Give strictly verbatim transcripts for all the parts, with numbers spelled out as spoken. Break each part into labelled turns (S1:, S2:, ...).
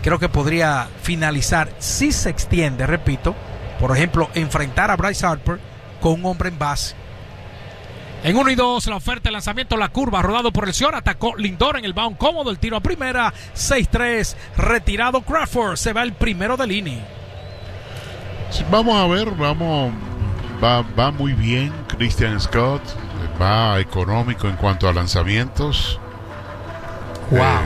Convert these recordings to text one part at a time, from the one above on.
S1: creo que podría finalizar, si se extiende, repito, por ejemplo, enfrentar a Bryce Harper con un hombre en base. En uno y dos, la oferta, el lanzamiento, la curva, rodado por el señor, atacó Lindor en el bound cómodo, el tiro a primera, seis tres, retirado Crawford, se va el primero del inning.
S2: Sí, vamos a ver, vamos, va, va muy bien Christian Scott, va económico en cuanto a lanzamientos.
S1: Wow.
S2: Eh,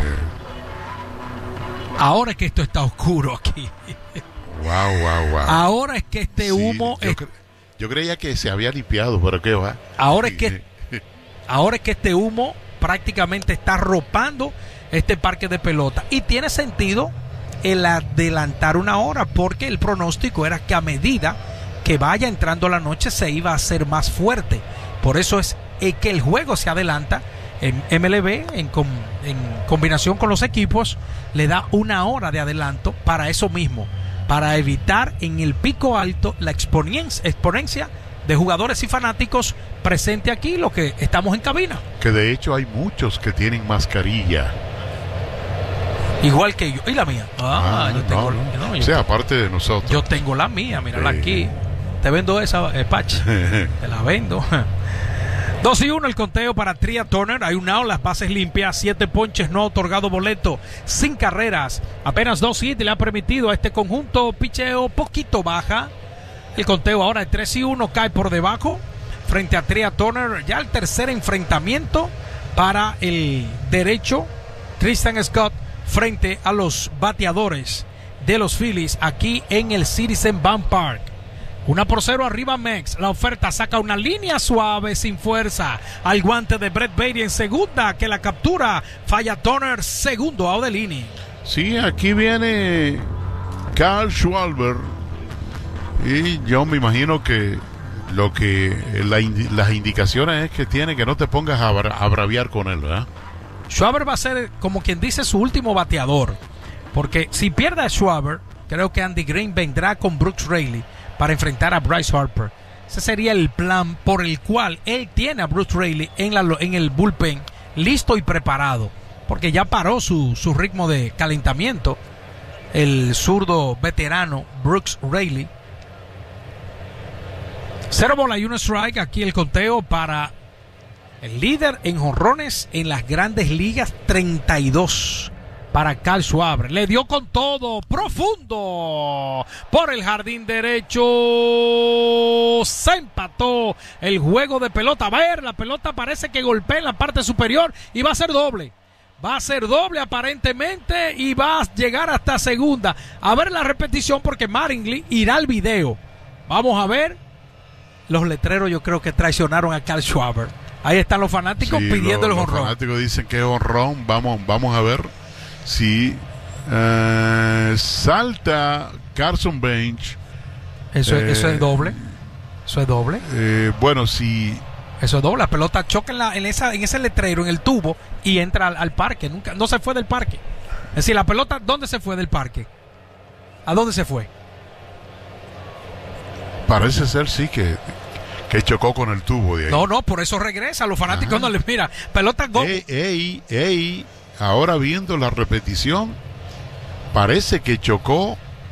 S1: Ahora es que esto está oscuro aquí.
S2: Wow, wow, wow.
S1: Ahora es que este
S2: Sí,
S1: humo...
S2: Yo,
S1: es...
S2: cre- yo creía que se había limpiado, pero qué va.
S1: Ahora es que ahora es que este humo prácticamente está arropando este parque de pelota. Y tiene sentido el adelantar una hora, porque el pronóstico era que a medida que vaya entrando la noche se iba a hacer más fuerte. Por eso es eh, que el juego se adelanta. En M L B, en, com, en combinación con los equipos, le da una hora de adelanto para eso mismo, para evitar en el pico alto la exponencia, exponencia de jugadores y fanáticos presente aquí, los que estamos en cabina.
S2: Que de hecho hay muchos que tienen mascarilla.
S1: Igual que yo. ¿Y la mía? Ah,
S2: Ah,
S1: yo tengo,
S2: no, no.
S1: no, yo,
S2: O sea, aparte de nosotros.
S1: yo tengo la mía, mírala
S2: Sí.
S1: aquí. Te vendo esa, eh, Pachi. Te la vendo. dos y uno el conteo para Trea Turner. Hay un out, las bases limpias, siete ponches, no ha otorgado boleto, sin carreras, apenas dos hits, le ha permitido a este conjunto picheo poquito baja. El conteo ahora de tres y uno cae por debajo frente a Trea Turner. Ya el tercer enfrentamiento para el derecho, Christian Scott, frente a los bateadores de los Phillies aquí en el Citizen Bank Park. Una por cero arriba Mex. La oferta saca una línea suave sin fuerza al guante de Brett Baty en segunda, que la captura. Falla Turner, segundo out del inning.
S2: Sí, aquí viene Carl Schwarber. Y yo me imagino que lo que la indi- las indicaciones es que tiene que no te pongas a, bra- a braviar con él, ¿verdad?
S1: Schwarber va a ser, como quien dice, su último bateador. Porque si pierde a Schwarber, creo que Andy Green vendrá con Brooks Raley para enfrentar a Bryce Harper. Ese sería el plan por el cual él tiene a Brooks Raley en, la, en el bullpen, listo y preparado, porque ya paró su, su ritmo de calentamiento el zurdo veterano Brooks Raley. Cero bola y un strike. Aquí el conteo para el líder en jonrones en las grandes ligas, treinta y dos. Para Carl Schwarber, le dio con todo, profundo, por el jardín derecho, se empató el juego de pelota. A ver, la pelota parece que golpea en la parte superior y va a ser doble, va a ser doble aparentemente y va a llegar hasta segunda. A ver la repetición, porque Mattingly irá al video. Vamos a ver, los letreros yo creo que traicionaron a Carl Schwarber. Ahí están los fanáticos
S2: Sí,
S1: pidiendo
S2: lo-
S1: el
S2: los
S1: jonrón.
S2: fanáticos dicen que es honrón. Vamos, vamos a ver si eh, salta Carson Bench.
S1: Eso,
S2: Eh,
S1: eso es doble. Eso es doble.
S2: Eh, bueno, si
S1: Eso es doble. La pelota choca en, la, en, esa, en ese letrero, en el tubo, y entra al, al parque. Nunca, no se fue del parque. Es decir, la pelota, ¿dónde se fue del parque? ¿A dónde se fue?
S2: parece ser sí que, que chocó con el tubo de ahí.
S1: No, no, por eso regresa. Los fanáticos
S2: Ajá.
S1: no les mira. Pelota gol.
S2: Ey, ey, ey, ahora viendo la repetición, parece que chocó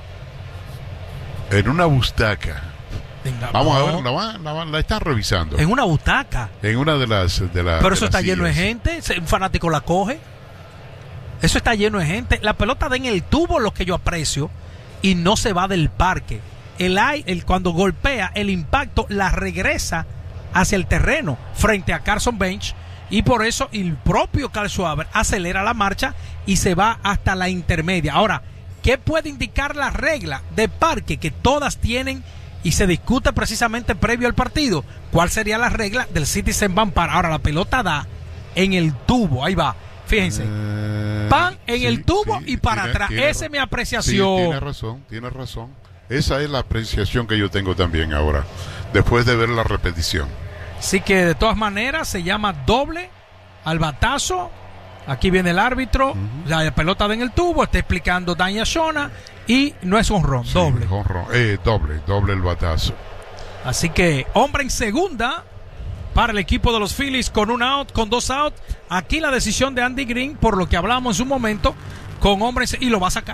S2: en una bustaca.
S1: Venga,
S2: Vamos
S1: no.
S2: a ver, la, va- la, va- la están revisando.
S1: En una butaca.
S2: En una de las de la,
S1: Pero
S2: de
S1: eso
S2: las
S1: está lleno de
S2: sillas.
S1: gente. Se- Un fanático la coge. Eso está lleno de gente. La pelota da en el tubo, lo que yo aprecio, y no se va del parque. El, ai- el cuando golpea, el impacto la regresa hacia el terreno frente a Carson Bench, y por eso el propio Carl Schwarber acelera la marcha y se va hasta la intermedia. Ahora, ¿qué puede indicar la regla de parque que todas tienen y se discute precisamente previo al partido? ¿Cuál sería la regla del Citizen Bank Park? Ahora, la pelota da en el tubo, ahí va, fíjense,
S2: Eh,
S1: pan en
S2: sí,
S1: el tubo
S2: sí,
S1: y para
S2: tiene-
S1: atrás.
S2: tiene
S1: Esa es mi
S2: Sí,
S1: apreciación.
S2: tiene razón, tiene razón. Esa es la apreciación que yo tengo también ahora, después de ver la repetición.
S1: Así que de todas maneras se llama doble al batazo. Aquí viene el árbitro,
S2: Ujú.
S1: la pelota da en el tubo, está explicando Danya Shona y no es un ron,
S2: Sí,
S1: doble.
S2: jonrón. Eh, doble, doble el batazo.
S1: Así que hombre en segunda para el equipo de los Phillies con un out, con dos out. Aquí la decisión de Andy Green, por lo que hablamos en su momento, con hombres y lo va a sacar.